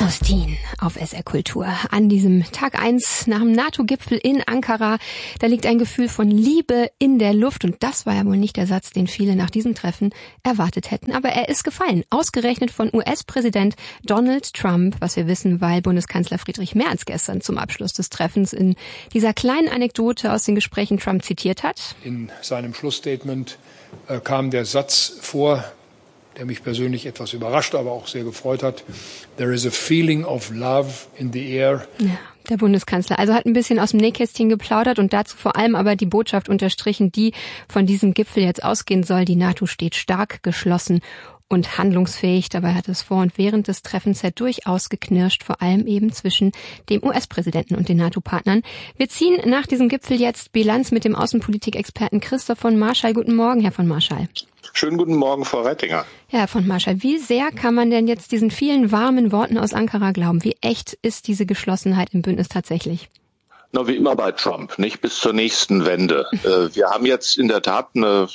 Austin auf SR Kultur. An diesem Tag 1 nach dem NATO-Gipfel in Ankara, da liegt ein Gefühl von Liebe in der Luft. Und das war ja wohl nicht der Satz, den viele nach diesem Treffen erwartet hätten. Aber er ist gefallen. Ausgerechnet von US-Präsident Donald Trump, was wir wissen, weil Bundeskanzler Friedrich Merz gestern zum Abschluss des Treffens in dieser kleinen Anekdote aus den Gesprächen Trump zitiert hat. In seinem Schlussstatement kam der Satz vor, der mich persönlich etwas überrascht, aber auch sehr gefreut hat. There is a feeling of love in the air. Ja, der Bundeskanzler also hat ein bisschen aus dem Nähkästchen geplaudert und dazu vor allem aber die Botschaft unterstrichen, die von diesem Gipfel jetzt ausgehen soll. Die NATO steht stark, geschlossen und handlungsfähig. Dabei hat es vor und während des Treffens ja durchaus geknirscht, vor allem eben zwischen dem US-Präsidenten und den NATO-Partnern. Wir ziehen nach diesem Gipfel jetzt Bilanz mit dem Außenpolitikexperten Christoph von Marschall. Guten Morgen, Herr von Marschall. Schönen guten Morgen, Frau Reitinger. Ja, Herr von Marschall, wie sehr kann man denn jetzt diesen vielen warmen Worten aus Ankara glauben? Wie echt ist diese Geschlossenheit im Bündnis tatsächlich? Na, wie immer bei Trump, nicht bis zur nächsten Wende. Wir haben jetzt in der Tat eine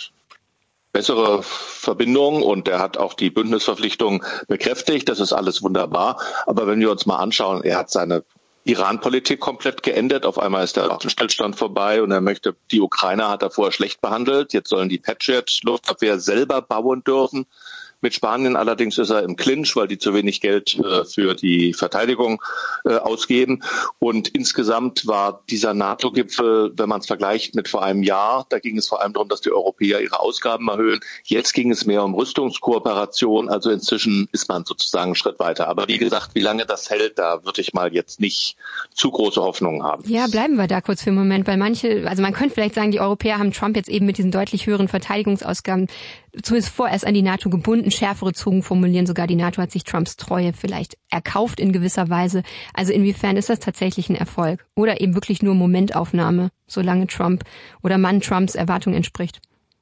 bessere Verbindung und er hat auch die Bündnisverpflichtung bekräftigt. Das ist alles wunderbar. Aber wenn wir uns mal anschauen, er hat seine Iran-Politik komplett geändert. Auf einmal ist der Waffenstillstand vorbei und er möchte, die Ukrainer hat er vorher schlecht behandelt. Jetzt sollen die Patriot-Luftabwehr selber bauen dürfen. Mit Spanien allerdings ist er im Clinch, weil die zu wenig Geld für die Verteidigung ausgeben. Und insgesamt war dieser NATO-Gipfel, wenn man es vergleicht mit vor einem Jahr, da ging es vor allem darum, dass die Europäer ihre Ausgaben erhöhen. Jetzt ging es mehr um Rüstungskooperation. Also inzwischen ist man sozusagen einen Schritt weiter. Aber wie gesagt, wie lange das hält, da würde ich mal jetzt nicht zu große Hoffnungen haben. Ja, bleiben wir da kurz für einen Moment, weil manche, also man könnte vielleicht sagen, die Europäer haben Trump jetzt eben mit diesen deutlich höheren Verteidigungsausgaben zumindest vorerst an die NATO gebunden, schärfere Zungen formulieren. Sogar die NATO hat sich Trumps Treue vielleicht erkauft in gewisser Weise. Also inwiefern ist das tatsächlich ein Erfolg? Oder eben wirklich nur Momentaufnahme, solange Trump oder Mann Trumps Erwartung entspricht?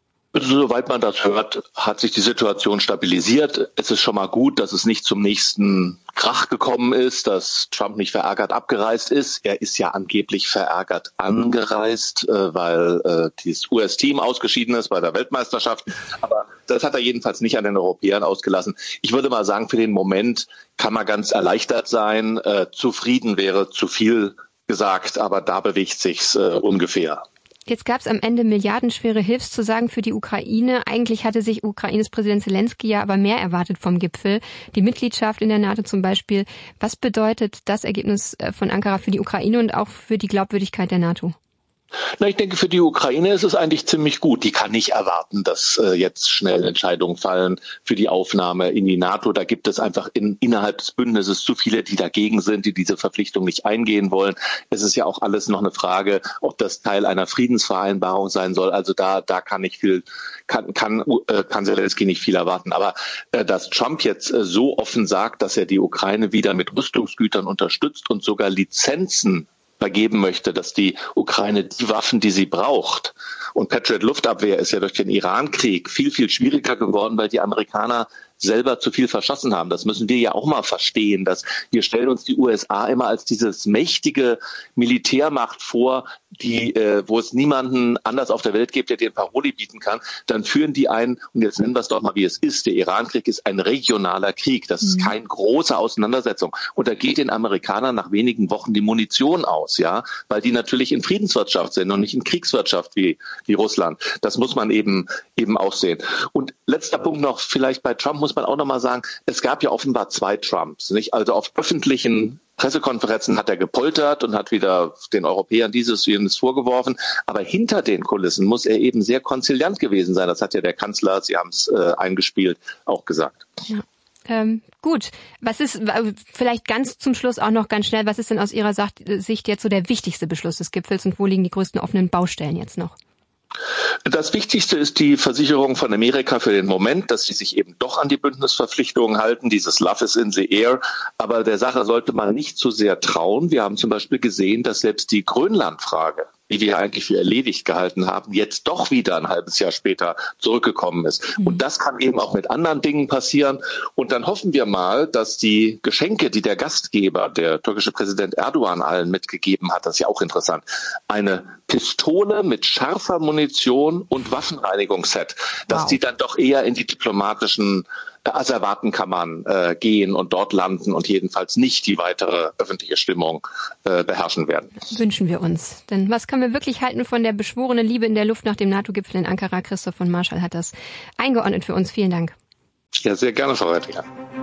Soweit man das hört, hat sich die Situation stabilisiert. Es ist schon mal gut, dass es nicht zum nächsten Krach gekommen ist, dass Trump nicht verärgert abgereist ist. Er ist ja angeblich verärgert angereist, weil das US-Team ausgeschieden ist bei der Weltmeisterschaft. Aber das hat er jedenfalls nicht an den Europäern ausgelassen. Ich würde mal sagen, für den Moment kann man ganz erleichtert sein. Zufrieden wäre zu viel gesagt, aber da bewegt sich's ungefähr. Jetzt gab es am Ende milliardenschwere Hilfszusagen für die Ukraine. Eigentlich hatte sich Ukraines Präsident Zelensky ja aber mehr erwartet vom Gipfel. Die Mitgliedschaft in der NATO zum Beispiel. Was bedeutet das Ergebnis von Ankara für die Ukraine und auch für die Glaubwürdigkeit der NATO? Na, ich denke, für die Ukraine ist es eigentlich ziemlich gut. Die kann nicht erwarten, dass jetzt schnell Entscheidungen fallen für die Aufnahme in die NATO. Da gibt es einfach innerhalb des Bündnisses zu viele, die dagegen sind, die diese Verpflichtung nicht eingehen wollen. Es ist ja auch alles noch eine Frage, ob das Teil einer Friedensvereinbarung sein soll. Also da kann nicht viel, kann Zelensky nicht viel erwarten. Aber dass Trump jetzt so offen sagt, dass er die Ukraine wieder mit Rüstungsgütern unterstützt und sogar Lizenzen vergeben möchte, dass die Ukraine die Waffen, die sie braucht, und Patriot-Luftabwehr ist ja durch den Iran-Krieg viel, viel schwieriger geworden, weil die Amerikaner selber zu viel verschossen haben. Das müssen wir ja auch mal verstehen, dass wir stellen uns die USA immer als dieses mächtige Militärmacht vor, die, wo es niemanden anders auf der Welt gibt, der den Paroli bieten kann. Dann führen die ein, und jetzt nennen wir es doch mal, wie es ist. Der Iran-Krieg ist ein regionaler Krieg. Das ist keine große Auseinandersetzung. Und da geht den Amerikanern nach wenigen Wochen die Munition aus, ja, weil die natürlich in Friedenswirtschaft sind und nicht in Kriegswirtschaft wie Russland. Das muss man eben auch sehen. Und letzter Punkt noch, vielleicht bei Trump muss man auch noch mal sagen, es gab ja offenbar zwei Trumps, nicht? Also auf öffentlichen Pressekonferenzen hat er gepoltert und hat wieder den Europäern dieses und jenes vorgeworfen. Aber hinter den Kulissen muss er eben sehr konziliant gewesen sein. Das hat ja der Kanzler, Sie haben es eingespielt, auch gesagt. Ja. Gut, was ist vielleicht ganz zum Schluss auch noch ganz schnell, was ist denn aus Ihrer Sicht jetzt so der wichtigste Beschluss des Gipfels und wo liegen die größten offenen Baustellen jetzt noch? Das Wichtigste ist die Versicherung von Amerika für den Moment, dass sie sich eben doch an die Bündnisverpflichtungen halten. Dieses Love is in the air. Aber der Sache sollte man nicht zu sehr trauen. Wir haben zum Beispiel gesehen, dass selbst die Grönlandfrage, die wir eigentlich für erledigt gehalten haben, jetzt doch wieder ein halbes Jahr später zurückgekommen ist. Und das kann eben auch mit anderen Dingen passieren. Und dann hoffen wir mal, dass die Geschenke, die der Gastgeber, der türkische Präsident Erdogan, allen mitgegeben hat, das ist ja auch interessant, eine Pistole mit scharfer Munition und Waffenreinigungsset, dass die dann doch eher in die diplomatischen Asservaten kann man gehen und dort landen und jedenfalls nicht die weitere öffentliche Stimmung beherrschen werden. Wünschen wir uns. Denn was können wir wirklich halten von der beschworenen Liebe in der Luft nach dem NATO-Gipfel in Ankara? Christoph von Marschall hat das eingeordnet für uns. Vielen Dank. Ja, sehr gerne, Frau Rettinger.